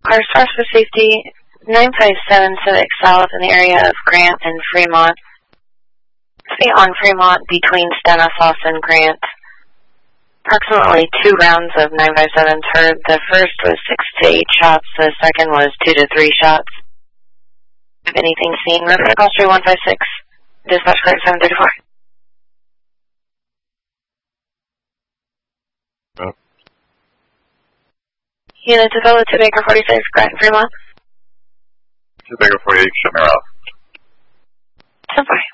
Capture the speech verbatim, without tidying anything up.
Cars First for Safety, nine five seven Civic South in the area of Grant and Fremont. Stay on Fremont between Stanislaus and Grant. Approximately two rounds of nine five sevens heard. The first was six to eight shots. The second was two to three shots. If anything seen, refer to call three one five six. Dispatch clear seven thirty-four. Oh. Unit to fellow two Baker forty-six, Grant and Fremont. two Baker forty-eight, shut me off. ten four.